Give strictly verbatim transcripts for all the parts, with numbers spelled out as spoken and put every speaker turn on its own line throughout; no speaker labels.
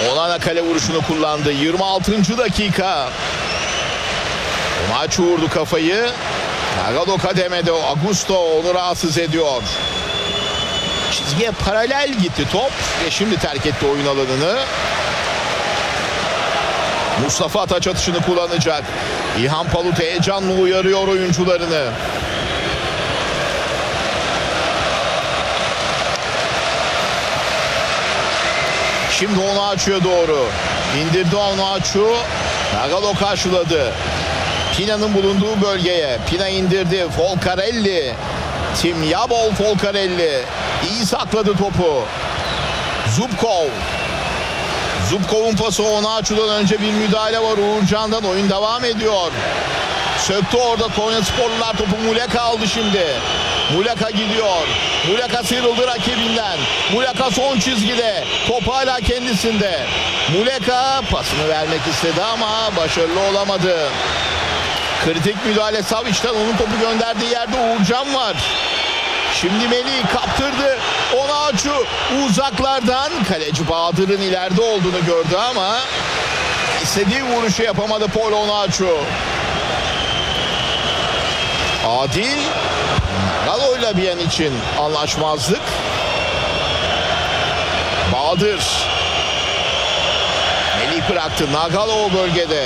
Onana kale vuruşunu kullandı. yirmi altıncı dakika. Maç vurdu kafayı. Nagalo kademede Augusto onu rahatsız ediyor. Çizgiye paralel gitti top ve şimdi terk etti oyun alanını. Mustafa taç atışını kullanacak. İlhan Palut heyecanla uyarıyor oyuncularını. Şimdi onu açıyor doğru. İndirdi onu açıyor. Nagalo karşıladı. Pina'nın bulunduğu bölgeye. Pina indirdi. Folcarelli. Tim Yabol Folcarelli. İyi sakladı topu. Zubkov. Zubkov'un pası Onaçu'dan önce bir müdahale var. Uğurcan'dan oyun devam ediyor. Söktü orada Konyasporlular topu. Muleka aldı şimdi. Muleka gidiyor. Muleka sıyrıldı rakibinden. Muleka son çizgide. Top hala kendisinde. Muleka pasını vermek istedi ama başarılı olamadı. Kritik müdahale Savic'ten, onun topu gönderdiği yerde Uğurcan var. Şimdi Melih kaptırdı. Onaçu uzaklardan kaleci Bahadır'ın ileride olduğunu gördü ama istediği vuruşu yapamadı Paul Onaçu. Adil Galo'yla bir an için anlaşmazlık. Bahadır Melih bıraktı. Nagalo o bölgede.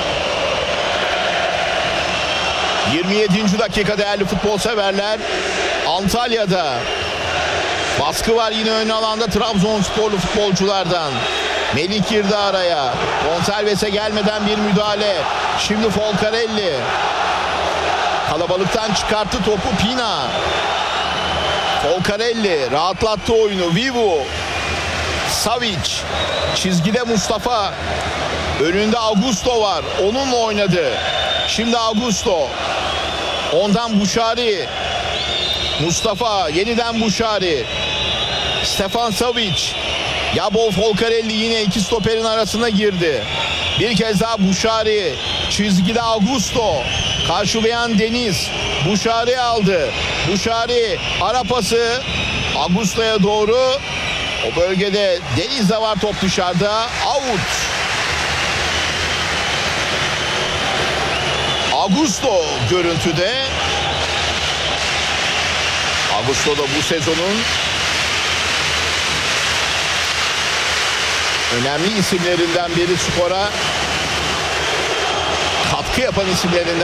yirmi yedinci dakika değerli futbol severler. Antalya'da baskı var yine ön alanda Trabzonsporlu futbolculardan. Melih girdi araya. Gonçalves'e gelmeden bir müdahale. Şimdi Folcarelli. Kalabalıktan çıkarttı topu Pina. Folcarelli rahatlattı oyunu. Vivu. Savic. Çizgide Mustafa. Önünde Augusto var. Onunla oynadı. Şimdi Augusto. Ondan Buşari. Mustafa. Yeniden Buşari. Stefan Savic. Yabol Folcarelli yine iki stoperin arasına girdi. Bir kez daha Buşari. Çizgide Augusto. Karşılayan Deniz. Buşari aldı. Buşari ara pası. Augusto'ya doğru. O bölgede Deniz de var, top dışarıda. Out. Augusto görüntüde. Augusto da bu sezonun önemli isimlerinden biri, skora katkı yapan isimlerinden.